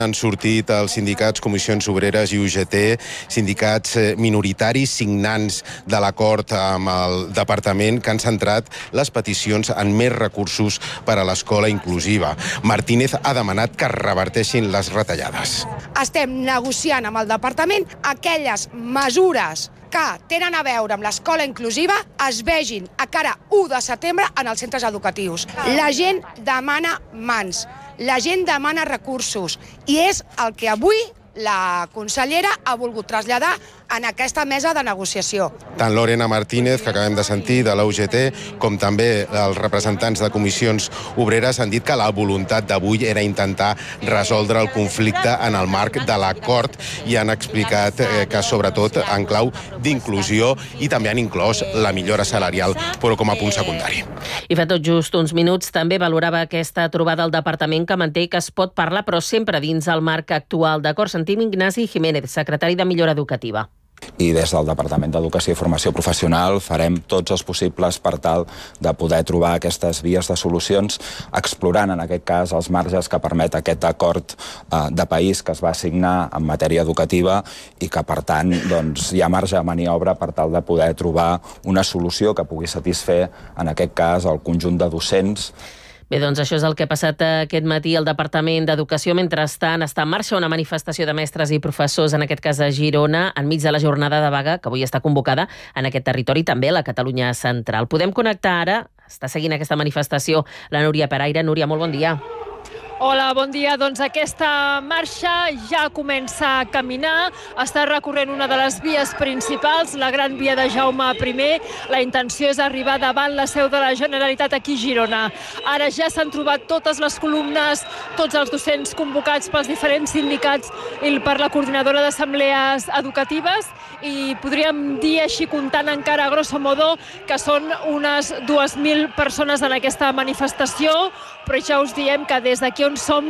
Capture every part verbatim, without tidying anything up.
Han sortit els sindicats, Comissions Obreres i U G T, sindicats minoritaris signants de l'acord amb el departament que han centrat les peticions en més recursos per a l'escola inclusiva. Martínez ha demanat que es reverteixin les retallades. Estem negociant amb el departament aquelles mesures que tenen a veure amb l'escola inclusiva es vegin a cara u de setembre en els centres educatius. La gent demana mans. La gent demana recursos i és el que avui la consellera ha volgut traslladar en aquesta mesa de negociació. Tant Lorena Martínez, que acabem de sentir, de la U G T, com també els representants de Comissions Obreres han dit que la voluntat d'avui era intentar resoldre el conflicte en el marc de l'acord i han explicat que, sobretot, en clau d'inclusió i també han inclòs la millora salarial, però com a punt secundari. I fa tot just uns minuts també valorava aquesta trobada al departament que manté que es pot parlar, però sempre dins el marc actual. D'acord, sentim Ignasi Jiménez, secretari de Millora Educativa. I des del Departament d'Educació i Formació Professional farem tots els possibles per tal de poder trobar aquestes vies de solucions, explorant en aquest cas els marges que permet aquest acord eh, de país que es va signar en matèria educativa i que, per tant, doncs, hi ha marge de maniobra per tal de poder trobar una solució que pugui satisfer, en aquest cas, el conjunt de docents. Bé, doncs això és el que ha passat aquest matí al Departament d'Educació. Mentrestant, està en marxa una manifestació de mestres i professors, en aquest cas a Girona, enmig de la jornada de vaga que avui està convocada en aquest territori, també a la Catalunya central. Podem connectar ara, està seguint aquesta manifestació, la Núria Peraire. Núria, molt bon dia. Hola, bon dia. Doncs aquesta marxa ja comença a caminar, està recorrent una de les vies principals, la Gran Via de Jaume primer. La intenció és arribar davant la seu de la Generalitat aquí a Girona. Ara ja s'han trobat totes les columnes, tots els docents convocats pels diferents sindicats i per la coordinadora d'assemblees educatives i podríem dir així, comptant encara a grosso modo, que són unes dues mil persones en aquesta manifestació, però ja us diem que des d'aquí on som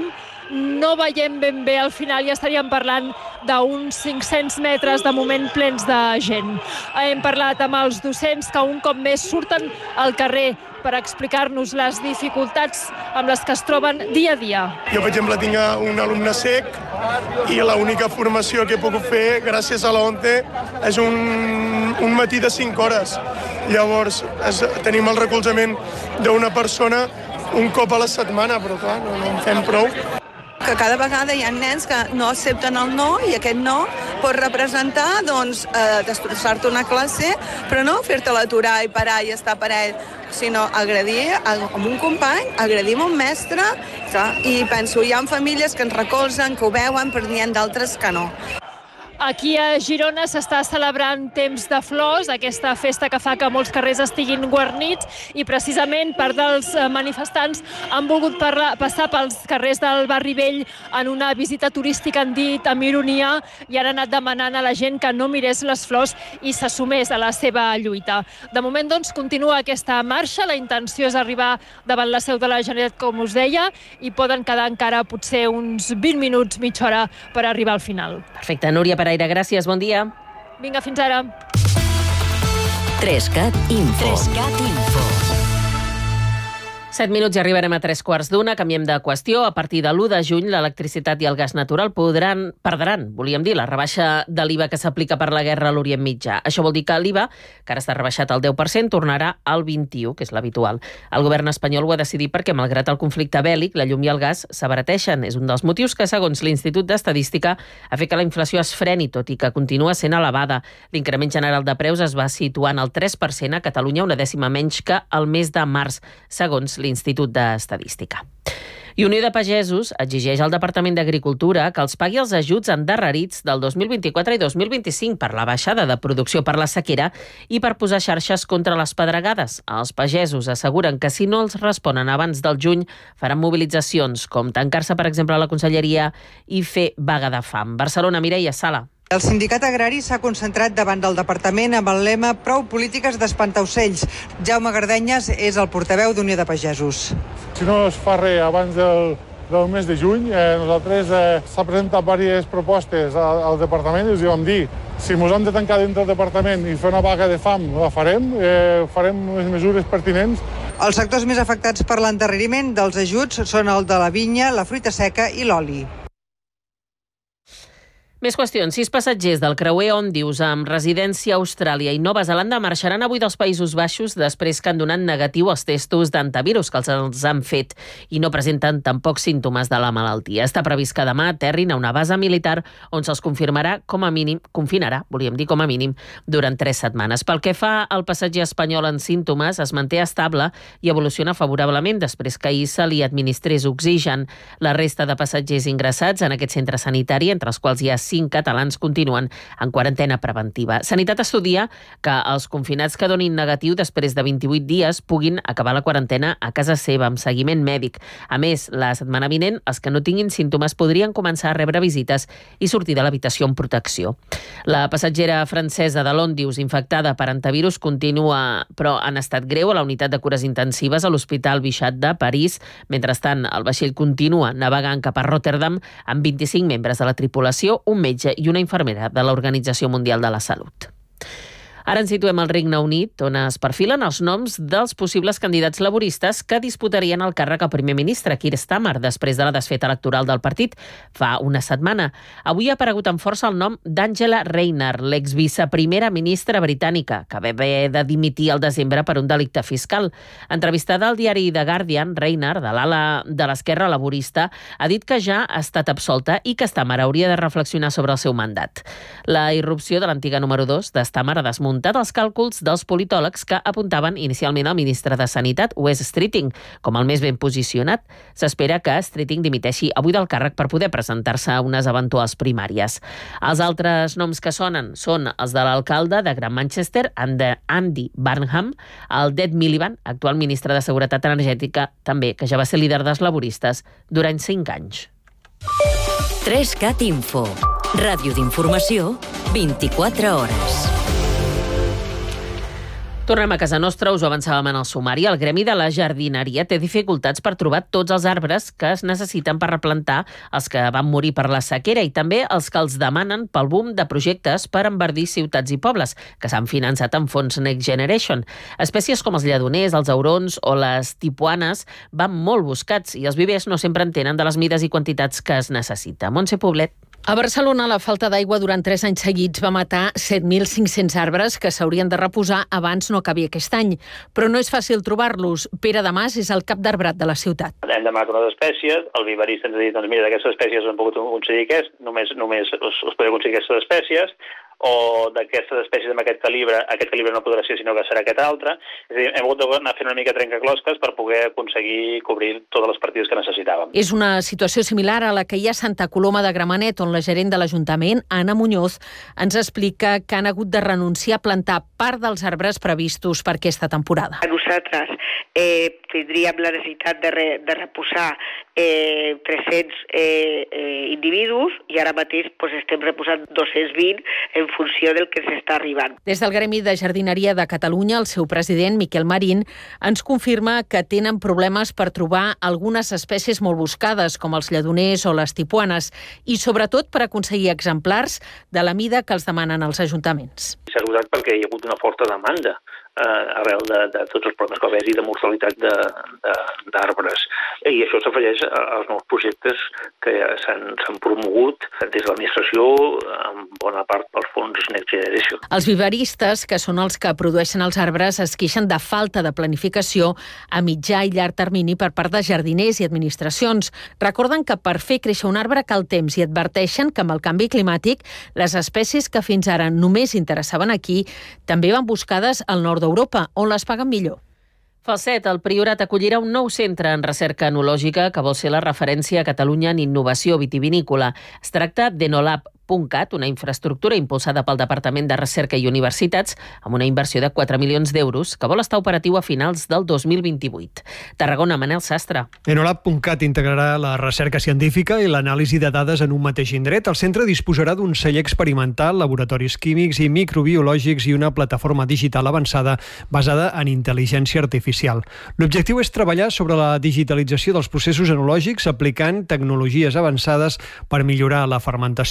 no veiem ben bé al final, ja estaríem parlant d'uns cinc-cents metres de moment plens de gent. Hem parlat amb els docents que un cop més surten al carrer per explicar-nos les dificultats amb les que es troben dia a dia. Jo, per exemple, tinc un alumne cec i l'única formació que he pogut fer gràcies a l'O N T E és un, un matí de cinc hores. Llavors, és, tenim el recolzament d'una persona un cop a la setmana, però clar, no, no en fem prou. Que cada vegada hi ha nens que no accepten el no i aquest no pot representar doncs, eh, destrossar-te una classe, però no fer-te l'aturar i parar i estar per ell, sinó agredir amb un company, agredir amb un mestre, clar, i penso, hi ha famílies que ens recolzen, que ho veuen, però n'hi ha d'altres que no. Aquí a Girona s'està celebrant Temps de Flors, aquesta festa que fa que molts carrers estiguin guarnits i precisament part dels manifestants han volgut parlar, passar pels carrers del Barri Vell en una visita turística, han dit amb ironia, i han anat demanant a la gent que no mirés les flors i s'assumés a la seva lluita. De moment, doncs, continua aquesta marxa. La intenció és arribar davant la seu de la Generalitat, com us deia, i poden quedar encara potser uns vint minuts, mitja hora per arribar al final. Perfecte, Núria Peraire. Gràcies, bon dia. Vinga, fins ara. Trescat Info. Trescat Info. Set minuts i arribarem a tres quarts d'una. Canviem de qüestió. A partir de l'u de juny, l'electricitat i el gas natural podran, perdran, volíem dir, la rebaixa de l'I V A que s'aplica per la guerra a l'Orient Mitjà. Això vol dir que l'I V A, que ara està rebaixat al deu per cent, tornarà al vint-i-u, que és l'habitual. El govern espanyol ho ha decidit perquè, malgrat el conflicte bèl·lic, la llum i el gas s'abarateixen. És un dels motius que, segons l'Institut d'Estadística, ha fet que la inflació es freni, tot i que continua sent elevada. L'increment general de preus es va situant al tres per cent a Catalunya, una dècima menys que el mes de març, segons l'Institut d'Estadística. I Unió de Pagesos exigeix al Departament d'Agricultura que els pagui els ajuts endarrerits del dos mil vint-i-quatre i dos mil vint-i-cinc per la baixada de producció per la sequera i per posar xarxes contra les pedregades. Els pagesos asseguren que si no els responen abans del juny faran mobilitzacions, com tancar-se, per exemple, a la Conselleria i fer vaga de fam. Barcelona, Mireia Sala. El sindicat agrari s'ha concentrat davant del departament amb el lema «Prou polítiques d'espantaocells». Jaume Gardenyes és el portaveu d'Unió de Pagesos. Si no es fa res abans del, del mes de juny, eh, nosaltres eh, s'ha presentat diverses propostes al, al departament i us hi vam dir si ens hem de tancar dintre del departament i fer una vaga de fam, la farem, eh, farem les mesures pertinents. Els sectors més afectats per l'endarreriment dels ajuts són el de la vinya, la fruita seca i l'oli. Més qüestions. Sis passatgers del creuer Òndius amb residència a Austràlia i Nova Zelanda marxaran avui dels Països Baixos després que han donat negatiu als testos d'antivirus que els han fet i no presenten tampoc símptomes de la malaltia. Està previst que demà aterrin a una base militar on se'ls confirmarà com a mínim, confinarà, volíem dir com a mínim, durant tres setmanes. Pel que fa al passatger espanyol en símptomes, es manté estable i evoluciona favorablement després que ahir se li administrés oxigen. La resta de passatgers ingressats en aquest centre sanitari, entre els quals hi ha cinc catalans, continuen en quarantena preventiva. Sanitat estudia que els confinats que donin negatiu després de vint-i-vuit dies puguin acabar la quarantena a casa seva amb seguiment mèdic. A més, la setmana vinent, els que no tinguin símptomes podrien començar a rebre visites i sortir de l'habitació amb protecció. La passatgera francesa de l'Òndius infectada per antivirus continua, però en estat greu, a la unitat de cures intensives a l'Hospital Bichat de París. Mentrestant, el vaixell continua navegant cap a Rotterdam amb vint-i-cinc membres de la tripulació, un metge i una infermera de l'Organització Mundial de la Salut. Ara ens situem al Regne Unit, on es perfilen els noms dels possibles candidats laboristes que disputarien el càrrec al primer ministre, Keir Starmer, després de la desfeta electoral del partit fa una setmana. Avui ha aparegut amb força el nom d'Angela Rayner, l'exviceprimera ministra britànica, que va haver de dimitir al desembre per un delicte fiscal. Entrevistada al diari The Guardian, Rayner, de l'ala de l'esquerra laborista, ha dit que ja ha estat absolta i que Starmer hauria de reflexionar sobre el seu mandat. La irrupció de l'antiga número dos de Starmer ha desmuntat els càlculs dels politòlegs que apuntaven inicialment al ministre de Sanitat, Wes Streeting, com el més ben posicionat. S'espera que Streeting dimiteixi avui del càrrec per poder presentar-se a unes eventuals primàries. Els altres noms que sonen són els de l'alcalde de Gran Manchester, Andy Burnham, el d'Ed Miliband, actual ministre de Seguretat Energètica, també, que ja va ser líder dels laboristes durant cinc anys. tres cat Info. Ràdio d'informació, vint-i-quatre hores. Tornem a casa nostra, us ho avançàvem en el sumari. El Gremi de la Jardineria té dificultats per trobar tots els arbres que es necessiten per replantar els que van morir per la sequera i també els que els demanen pel boom de projectes per enverdir ciutats i pobles, que s'han finançat amb fons Next Generation. Espècies com els lledoners, els aurons o les tipuanes van molt buscats i els vivers no sempre en tenen de les mides i quantitats que es necessita. Montse Poblet. A Barcelona, la falta d'aigua durant tres anys seguits va matar set mil cinc-cents arbres que s'haurien de reposar abans no acabi aquest any. Però no és fàcil trobar-los. Pere Damas és el cap d'arbrat de la ciutat. Hem demanat unes espècies, el viverista ens ha dit, doncs mira, d'aquestes espècies no hem pogut aconseguir aquest, només, només us, us podeu aconseguir aquestes espècies, o d'aquestes espècies amb aquest calibre, aquest calibre no podrà ser, sinó que serà aquest altre. És a dir, hem hagut d'anar fent una mica trencaclosques per poder aconseguir cobrir totes les partides que necessitàvem. És una situació similar a la que hi ha a Santa Coloma de Gramenet, on la gerent de l'Ajuntament, Anna Muñoz, ens explica que han hagut de renunciar a plantar part dels arbres previstos per aquesta temporada. Nosaltres eh, tindríem la necessitat de, re, de reposar eh, tres-cents eh, eh, individus i ara mateix pues, estem reposant dos-cents vint en funció del que s'està arribant. Des del Gremi de Jardineria de Catalunya, el seu president, Miquel Marín, ens confirma que tenen problemes per trobar algunes espècies molt buscades, com els lledoners o les tipuanes, i sobretot per aconseguir exemplars de la mida que els demanen els ajuntaments. S'ha usat perquè hi ha hagut una forta demanda eh, arrel de, de tots els problemes que va haver-hi de mortalitat d'arbres. I això s'afegeix als nous projectes que s'han promogut des de l'administració, en bona part pels fons Next Generation. Els viveristes, que són els que produeixen els arbres, es queixen de falta de planificació a mitjà i llarg termini per part de jardiners i administracions. Recorden que per fer créixer un arbre cal temps i adverteixen que amb el canvi climàtic les espècies que fins ara només interessaven aquí també van buscades al nord d'Europa, on les paguen millor. Falset, el Priorat acollirà un nou centre en recerca enològica que vol ser la referència a Catalunya en innovació vitivinícola. Es tracta d'Enolab punt cat, una infraestructura impulsada pel Departament de Recerca i Universitats amb una inversió de quatre milions d'euros que vol estar operatiu a finals del dos mil vint-i-vuit. Tarragona, Manel Sastre. Enolab punt cat integrarà la recerca científica i l'anàlisi de dades en un mateix indret. El centre disposarà d'un celler experimental, laboratoris químics i microbiològics i una plataforma digital avançada basada en intel·ligència artificial. L'objectiu és treballar sobre la digitalització dels processos enològics aplicant tecnologies avançades per millorar la fermentació, la criança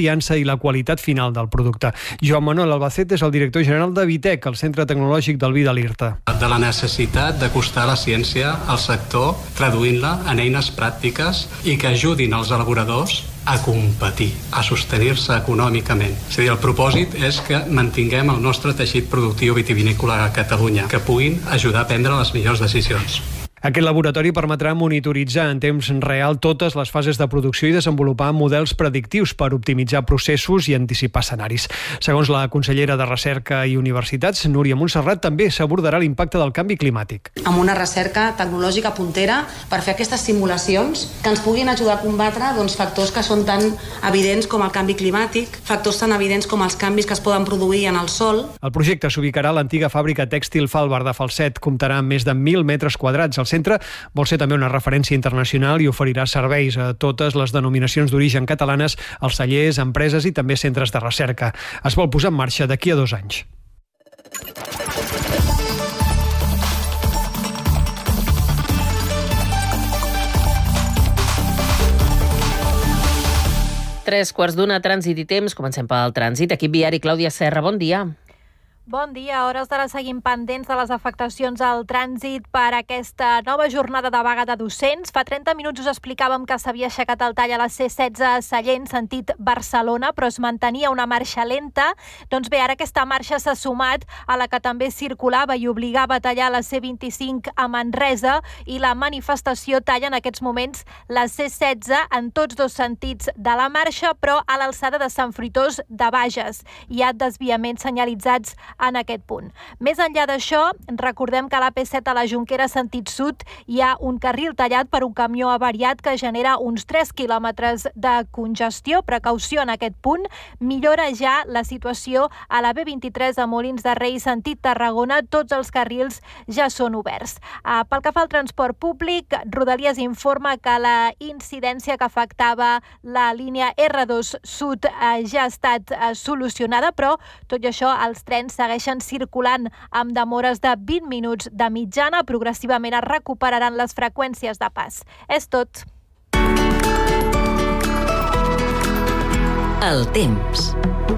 confiança i la qualitat final del producte. Joan Manuel Albacete és el director general de Vitec, el Centre Tecnològic del Vi de l'Irta. De la necessitat d'acostar la ciència al sector, traduint-la en eines pràctiques i que ajudin els elaboradors a competir, a sostenir-se econòmicament. És a dir, el propòsit és que mantinguem el nostre teixit productiu vitivinícola a Catalunya, que puguin ajudar a prendre les millors decisions. Aquest laboratori permetrà monitoritzar en temps real totes les fases de producció i desenvolupar models predictius per optimitzar processos i anticipar escenaris. Segons la consellera de Recerca i Universitats, Núria Montserrat, també s'abordarà l'impacte del canvi climàtic. Amb una recerca tecnològica puntera per fer aquestes simulacions que ens puguin ajudar a combatre doncs, factors que són tan evidents com el canvi climàtic, factors tan evidents com els canvis que es poden produir en el sòl. El projecte s'ubicarà a l'antiga fàbrica tèxtil Falbar de Falset. Comptarà amb més de mil metres quadrats. El centre vol ser també una referència internacional i oferirà serveis a totes les denominacions d'origen catalanes, als cellers, empreses i també centres de recerca. Es vol posar en marxa d'aquí a dos anys. Tres quarts d'una, trànsit i temps. Comencem pel trànsit. Equip viari, Clàudia Serra, bon dia. Bon dia. A hores d'ara seguim pendents de les afectacions al trànsit per aquesta nova jornada de vaga de docents. Fa trenta minuts us explicàvem que s'havia aixecat el tall a la C setze a Sallent, sentit Barcelona, però es mantenia una marxa lenta. Doncs bé, ara aquesta marxa s'ha sumat a la que també circulava i obligava a tallar la C vint-i-cinc a Manresa, i la manifestació talla en aquests moments la C setze en tots dos sentits de la marxa, però a l'alçada de Sant Fruitós de Bages. Hi ha desviaments senyalitzats en aquest punt. Més enllà d'això, recordem que a la P set a la Jonquera sentit sud hi ha un carril tallat per un camió avariat que genera uns tres quilòmetres de congestió. Precaució en aquest punt. Millora ja la situació a la B vint-i-tres a Molins de Rei sentit Tarragona. Tots els carrils ja són oberts. Pel que fa al transport públic, Rodalies informa que la incidència que afectava la línia R dos Sud ja ha estat solucionada, però tot i això els trens segueixen circulant amb demores de vint minuts de mitjana. Progressivament es recuperaran les freqüències de pas. És tot. El temps.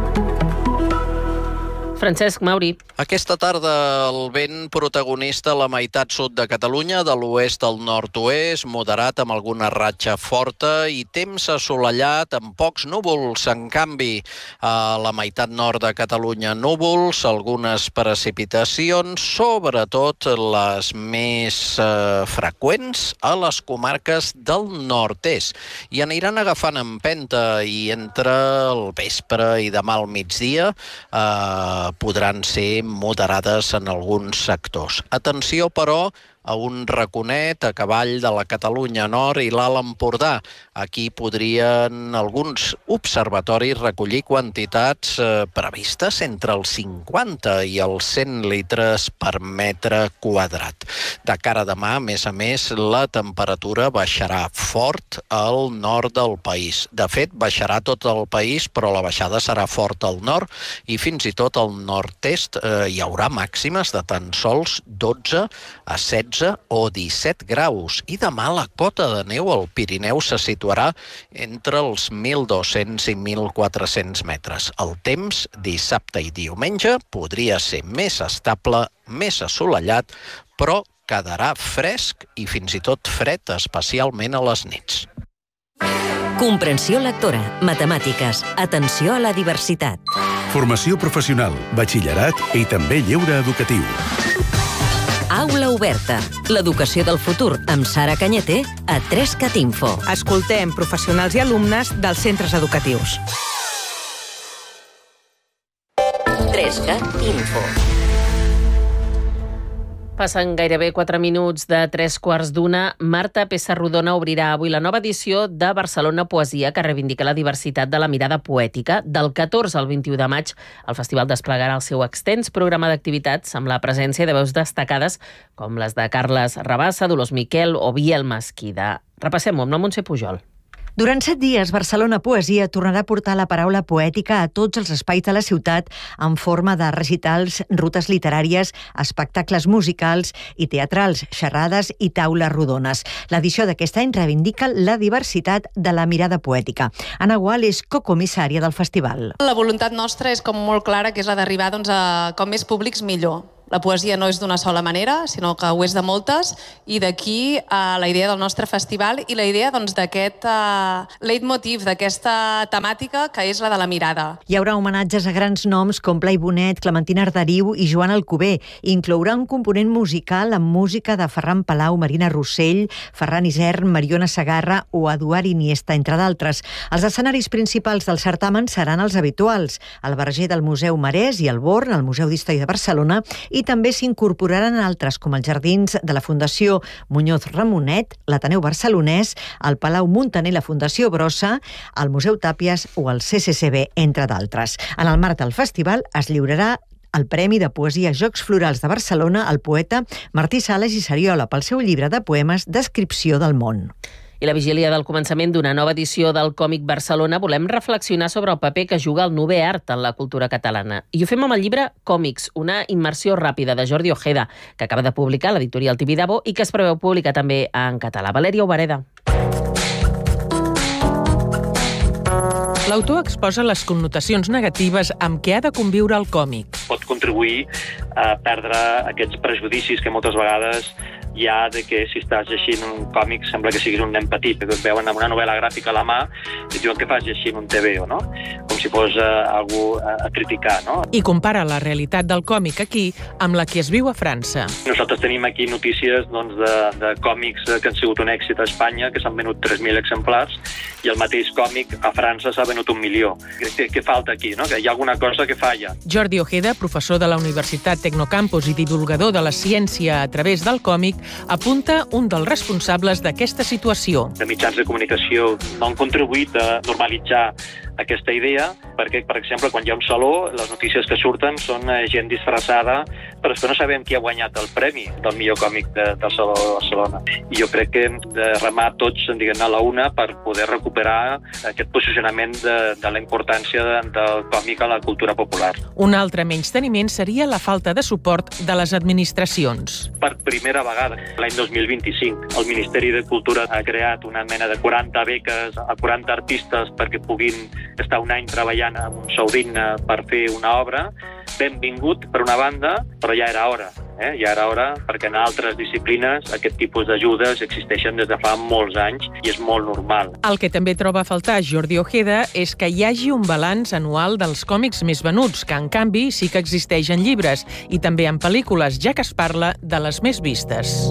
Francesc Mauri. Aquesta tarda el vent protagonista a la meitat sud de Catalunya, de l'oest al nord-oest, moderat amb alguna ratxa forta i temps assolellat amb pocs núvols. En canvi, a la meitat nord de Catalunya, núvols, algunes precipitacions, sobretot les més eh, freqüents a les comarques del nord-est. I aniran agafant empenta i entre el vespre i demà al migdia eh, podran ser moderades en alguns sectors. Atenció, però, a un raconet a cavall de la Catalunya Nord i l'Alt Empordà. Aquí podrien alguns observatoris recollir quantitats eh, previstes entre els cinquanta i els cent litres per metre quadrat. De cara a demà, a més a més, la temperatura baixarà fort al nord del país. De fet, baixarà tot el país, però la baixada serà forta al nord i fins i tot al nord-est eh, hi haurà màximes de tan sols dotze a setze o disset graus. I demà la cota de neu al Pirineu se situarà entre els mil dos-cents i mil quatre-cents metres. El temps, dissabte i diumenge, podria ser més estable, més assolellat, però quedarà fresc i fins i tot fred, especialment a les nits. Comprensió lectora, matemàtiques, atenció a la diversitat. Formació professional, batxillerat i també lleure educatiu. Aula oberta. L'educació del futur amb Sara Cañete a tres cat info. Escoltem professionals i alumnes dels centres educatius. tres cat info. Passen gairebé quatre minuts de tres quarts d'una. Marta Pessarrodona obrirà avui la nova edició de Barcelona Poesia, que reivindica la diversitat de la mirada poètica. Del catorze al vint-i-u de maig, el festival desplegarà el seu extens programa d'activitats amb la presència de veus destacades com les de Carles Rabassa, Dolors Miquel o Biel Mesquida. Repassem-ho amb la Montse Pujol. Durant set dies, Barcelona Poesia tornarà a portar la paraula poètica a tots els espais de la ciutat en forma de recitals, rutes literàries, espectacles musicals i teatrals, xerrades i taules rodones. L'edició d'aquest any reivindica la diversitat de la mirada poètica. Anna Gual és cocomissària del festival. La voluntat nostra és com molt clara, que és la d'arribar doncs, a com més públics millor. La poesia no és d'una sola manera, sinó que ho és de moltes, i d'aquí uh, la idea del nostre festival i la idea doncs, d'aquest uh, leitmotiv, d'aquesta temàtica que és la de la mirada. Hi haurà homenatges a grans noms com Blai Bonet, Clementina Arderiu i Joan Alcover. Inclourà un component musical amb música de Ferran Palau, Marina Rossell, Ferran Isern, Mariona Segarra o Eduard Iniesta, entre d'altres. Els escenaris principals del certamen seran els habituals, el Verger del Museu Marès i el Born, al Museu d'Història de Barcelona, i també s'incorporaran altres, com els jardins de la Fundació Muñoz Ramonet, l'Ateneu Barcelonès, el Palau Muntaner, la Fundació Brossa, el Museu Tàpies o el C C C B, entre d'altres. En el marc del festival es lliurarà el Premi de Poesia Jocs Florals de Barcelona al poeta Martí Sales i Sariola pel seu llibre de poemes Descripció del món. I la vigília del començament d'una nova edició del Còmic Barcelona volem reflexionar sobre el paper que juga el novè art en la cultura catalana. I ho fem amb el llibre Còmics, una immersió ràpida de Jordi Ojeda, que acaba de publicar l'editorial Tibidabo i que es preveu publicar també en català. Valèria Obareda. L'autor exposa les connotacions negatives amb què ha de conviure el còmic. Pot contribuir a perdre aquests prejudicis que moltes vegades hi ha de que si estàs llegint un còmic sembla que siguis un nen petit, que et veuen amb una novel·la gràfica a la mà i et diuen que fas llegint un T V O, no? Com si fos uh, algú a, a criticar, no? I compara la realitat del còmic aquí amb la que es viu a França. Nosaltres tenim aquí notícies doncs, de, de còmics que han sigut un èxit a Espanya, que s'han venut tres mil exemplars, i el mateix còmic a França s'ha venut un milió. Què, què falta aquí, no? Que hi ha alguna cosa que falla. Jordi Ojeda, professor de la Universitat Tecnocampus i divulgador de la ciència a través del còmic, apunta un dels responsables d'aquesta situació. De mitjans de comunicació no han contribuït a normalitzar aquesta idea, perquè, per exemple, quan hi ha un saló, les notícies que surten són gent disfressada, però és que no sabem qui ha guanyat el premi del millor còmic de, del Saló de Barcelona. I jo crec que hem de remar tots, diguem-ne, a la una per poder recuperar aquest posicionament de, de la importància de, del còmic a la cultura popular. Un altre menysteniment seria la falta de suport de les administracions. Per primera vegada, l'any dos mil vint-i-cinc, el Ministeri de Cultura ha creat una mena de quaranta beques a quaranta artistes perquè puguin estar un any treballant amb un sou digne per fer una obra. Benvingut, per una banda, però ja era hora. Eh? Ja era hora, perquè en altres disciplines aquest tipus d'ajudes existeixen des de fa molts anys i és molt normal. El que també troba a faltar Jordi Ojeda és que hi hagi un balanç anual dels còmics més venuts, que en canvi sí que existeix en llibres i també en pel·lícules, ja que es parla de les més vistes.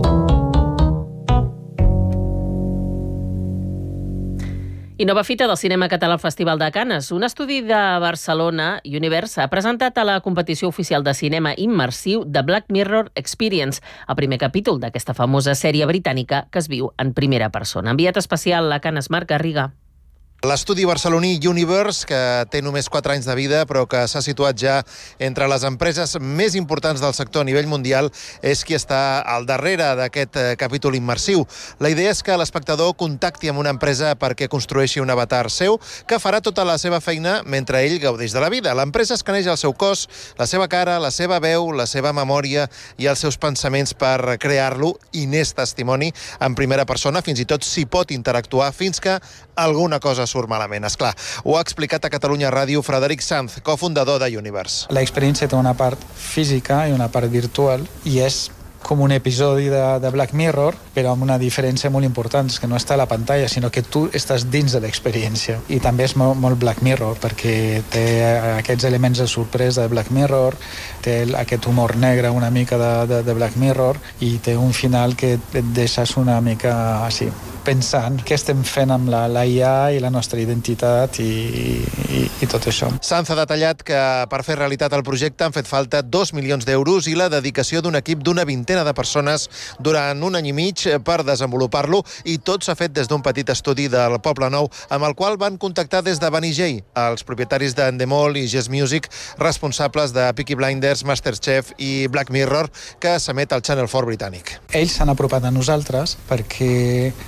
I nova fita del cinema català al Festival de Canes. Un estudi de Barcelona, Universe, ha presentat a la competició oficial de cinema immersiu de Black Mirror Experience, el primer capítol d'aquesta famosa sèrie britànica que es viu en primera persona. Enviat especial a Canes, Marc Garriga. L'estudi barceloní Universe, que té només quatre anys de vida, però que s'ha situat ja entre les empreses més importants del sector a nivell mundial, és qui està al darrere d'aquest capítol immersiu. La idea és que l'espectador contacti amb una empresa perquè construeixi un avatar seu, que farà tota la seva feina mentre ell gaudeix de la vida. L'empresa escaneja el seu cos, la seva cara, la seva veu, la seva memòria i els seus pensaments per crear-lo, i n'és testimoni en primera persona, fins i tot s'hi pot interactuar fins que alguna cosa surt malament. Esclar, ho ha explicat a Catalunya Ràdio Frederic Sanz, cofundador de Universe. La experiència té una part física i una part virtual, i és com un episodi de, de Black Mirror, però amb una diferència molt important, és que no està a la pantalla, sinó que tu estàs dins de l'experiència. I també és molt, molt Black Mirror, perquè té aquests elements de sorpresa de Black Mirror, té aquest humor negre una mica de, de, de Black Mirror, i té un final que et deixes una mica així, pensant què estem fent amb la, la I A i la nostra identitat i, i, i tot això. Sanz ha detallat que per fer realitat el projecte han fet falta dos milions d'euros i la dedicació d'un equip d'una vintena de persones durant un any i mig per desenvolupar-lo, i tot s'ha fet des d'un petit estudi del Poble Nou, amb el qual van contactar des de Banijay, els propietaris d'Endemol i Jazz Music, responsables de Peaky Blinders, Masterchef i Black Mirror, que s'emet al Channel quatre britànic. Ells s'han apropat a nosaltres perquè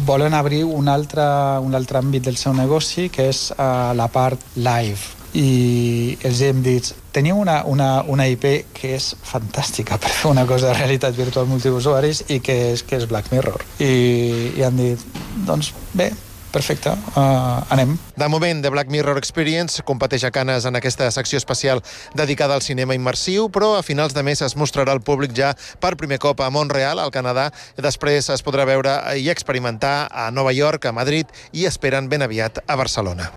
volen obrir un altre, un altre àmbit del seu negoci, que és uh, la part live. I els hem dit, teniu una, una, una I P que és fantàstica per fer una cosa de realitat virtual multiusuaris i que és, que és Black Mirror. I, i han dit, doncs bé, perfecte, uh, anem. De moment, The Black Mirror Experience competeix a Canes en aquesta secció especial dedicada al cinema immersiu, però a finals de mes es mostrarà al públic ja per primer cop a Montreal, al Canadà. Després es podrà veure i experimentar a Nova York, a Madrid i esperen ben aviat a Barcelona.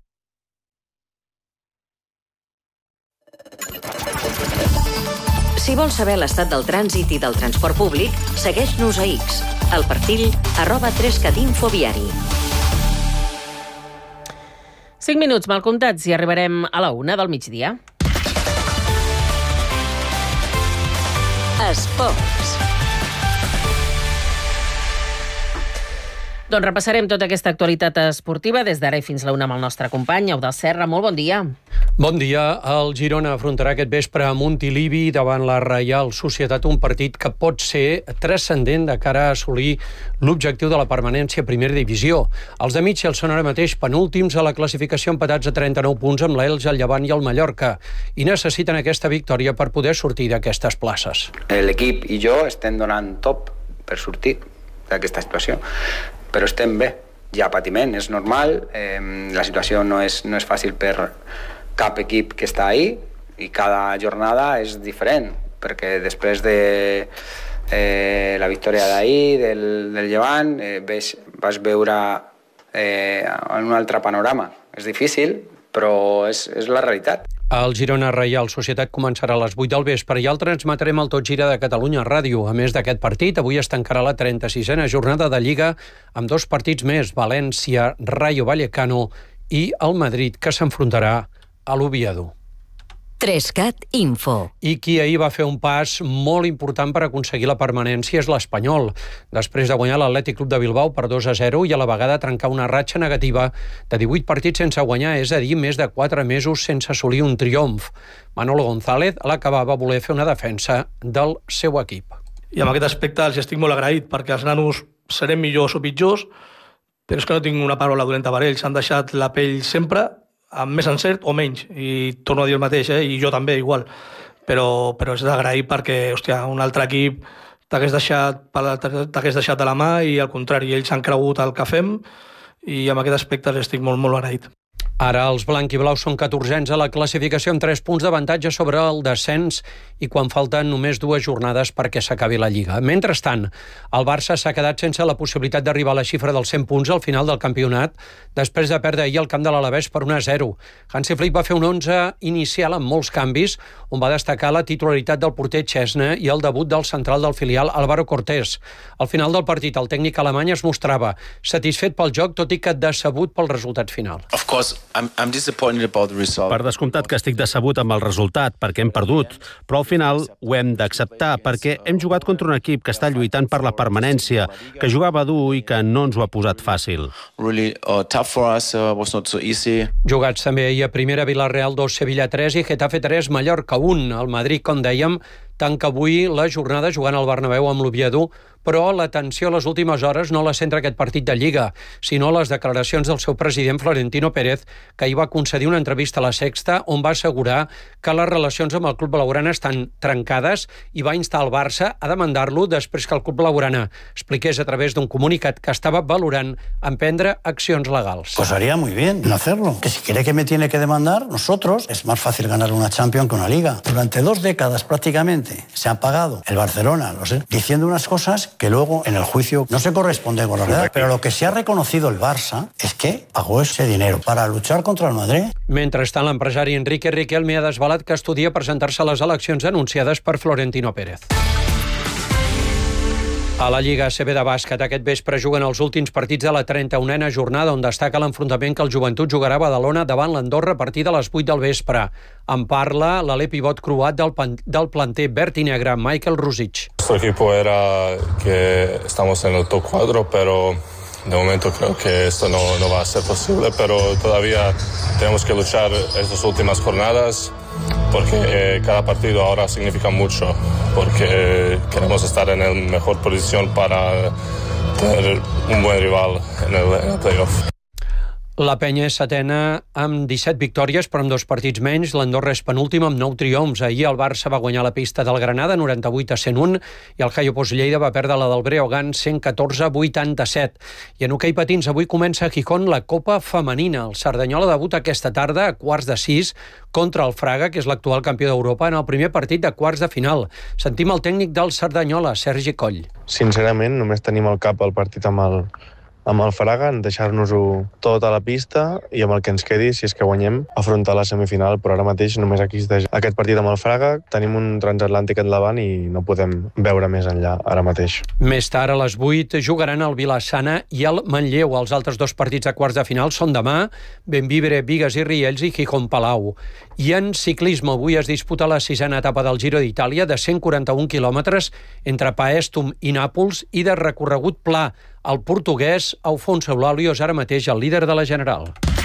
Si vols saber l'estat del trànsit i del transport públic, segueix-nos a X, al perfil arroba tres cat info viari. Cinc minuts mal comptats i arribarem a la una del migdia. Esports. Doncs repassarem tota aquesta actualitat esportiva des d'ara i fins la una amb el nostre company, Eudald Serra. Molt bon dia. Bon dia. El Girona afrontarà aquest vespre a Montilivi davant la Reial Societat, un partit que pot ser transcendent de cara a assolir l'objectiu de la permanència a primera divisió. Els de Mitchell són ara mateix penúltims a la classificació, empatats a trenta-nou punts amb l'Elx, el Llevant i el Mallorca, i necessiten aquesta victòria per poder sortir d'aquestes places. L'equip i jo estem donant top per sortir d'aquesta situació, però estem bé. Hi ha patiment, és normal, eh, la situació no és, no és fàcil per cap equip que està ahí i cada jornada és diferent, perquè després de eh, la victòria d'ahir, del, del Llevant, eh, ves, vas veure eh, en un altre panorama. És difícil, però és, és la realitat. El Girona Reial Societat començarà a les vuit del vespre i el transmetrem al Tot Gira de Catalunya Ràdio. A més d'aquest partit, avui es tancarà la trenta-sisena jornada de Lliga amb dos partits més, València, Rayo Vallecano i el Madrid, que s'enfrontarà a l'Oviedo. tres cat info. I qui ahir va fer un pas molt important per aconseguir la permanència és l'Espanyol. Després de guanyar l'Atlètic Club de Bilbao per dos a zero i a la vegada trencar una ratxa negativa de divuit partits sense guanyar, és a dir, més de quatre mesos sense assolir un triomf. Manolo González a l'acabar va voler fer una defensa del seu equip. I amb aquest aspecte els estic molt agraït, perquè els nanos serem millors o pitjors, però és que no tinc una paraula dolenta per ells. Han deixat la pell sempre, amb més encert o menys, i torno a dir el mateix, eh? I jo també, igual. Però, però és d'agrair perquè, hòstia, un altre equip t'hagués deixat, t'hagués deixat de la mà i, al contrari, ells han cregut el que fem i amb aquest aspecte estic molt, molt agraït. Ara els blanc-i-blaus són catorzens a la classificació amb tres punts d'avantatge sobre el descens i quan falten només dues jornades perquè s'acabi la Lliga. Mentrestant, el Barça s'ha quedat sense la possibilitat d'arribar a la xifra dels cent punts al final del campionat després de perdre ahir el camp de l'Alavés per un a zero. Hansi Flick va fer un onze inicial amb molts canvis, on va destacar la titularitat del porter Chesney i el debut del central del filial Álvaro Cortés. Al final del partit, el tècnic alemany es mostrava satisfet pel joc, tot i que decebut pel resultat final. Of course, I'm, I'm disappointed about the result. Per descomptat que estic decebut amb el resultat, perquè hem perdut, però al final ho hem d'acceptar, perquè hem jugat contra un equip que està lluitant per la permanència, que jugava dur i que no ens ho ha posat fàcil. Really uh, tough for us, uh, was not so easy. Jugats també ahir a primera, Villarreal dos, Sevilla tres i Getafe tres, Mallorca un. El Madrid, com dèiem, tanca avui la jornada jugant al Bernabéu amb l'Oviedo, però l'atenció a les últimes hores no la centra aquest partit de Lliga, sinó les declaracions del seu president Florentino Pérez, que ahir va concedir una entrevista a La Sexta on va assegurar que les relacions amb el club blaugrana estan trencades i va instar el Barça a demandar-lo després que el club blaugrana expliqués a través d'un comunicat que estava valorant emprendre accions legals. Pues haría muy bien no hacerlo. Que si quiere que me tiene que demandar, nosotros, es más fácil ganar una Champions que una Liga. Durante dos décadas prácticamente se han pagado el Barcelona, lo sé, diciendo unas cosas que luego en el juicio no se corresponde con la verdad. Pero lo que sí ha reconocido el Barça es que pagó ese dinero para luchar contra el Madrid. Mentrestant, l'empresari Enrique Riquelme ha desvelat que estudia presentar-se a les eleccions anunciades per Florentino Pérez. A la Lliga A C B de bàsquet, aquest vespre juguen els últims partits de la trenta-unena jornada, on destaca l'enfrontament que el Joventut jugarà a Badalona davant l'Andorra a partir de les vuit del vespre. En parla l'alè pivot croat del, del planter verd i negre, Michael Rusic. Nuestro equipo era que estamos en el top cuatro, pero de momento creo que esto no, no va a ser posible, pero todavía tenemos que luchar estas últimas jornadas, porque eh, cada partido ahora significa mucho, porque eh, queremos estar en la mejor posición para, tener un buen rival en el, en el playoff. La Penya és setena amb disset victòries, però amb dos partits menys. L'Andorra és penúltima amb nou triomfs. Ahir el Barça va guanyar la pista del Granada noranta-vuit a cent un i el Hayo Post Lleida va perdre la del Breogán cent catorze a vuitanta-set. I en hoquei patins avui comença a Gijón la Copa Femenina. El Cerdanyola debuta aquesta tarda a quarts de sis contra el Fraga, que és l'actual campió d'Europa, en el primer partit de quarts de final. Sentim el tècnic del Cerdanyola, Sergi Coll. Sincerament, només tenim al cap el partit amb el amb el Fraga, en deixar-nos-ho tot a la pista i amb el que ens quedi, si és que guanyem, afrontar la semifinal, però ara mateix només existeix aquest partit amb el Fraga, tenim un transatlàntic endavant i no podem veure més enllà ara mateix. Més tard, a les vuit, jugaran el Vilassana i el Manlleu. Els altres dos partits de quarts de final són demà, Bembibre, Bigues i Riells i Gijón Palau. I en ciclisme, avui es disputa la sisena etapa del Giro d'Itàlia de cent quaranta-un quilòmetres entre Paestum i Nàpols i de recorregut pla. El portuguès Alfonso Eulàlio és ara mateix el líder de la general.